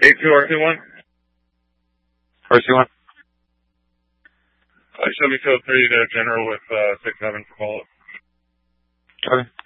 82R21. RC1. Chevy Code 3 to General with 6-7 for follow-up. Okay.